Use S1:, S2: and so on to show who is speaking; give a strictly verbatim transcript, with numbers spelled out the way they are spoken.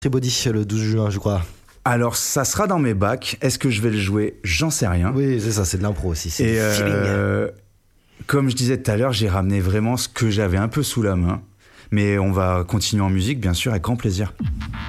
S1: Body le douze juin, je crois.
S2: Alors, ça sera dans mes bacs. Est-ce que je vais le jouer? J'en sais rien.
S1: Oui, c'est ça, c'est de l'impro aussi. C'est
S2: Et
S1: du
S2: euh, comme je disais tout à l'heure, j'ai ramené vraiment ce que j'avais un peu sous la main. Mais on va continuer en musique, bien sûr, avec grand plaisir.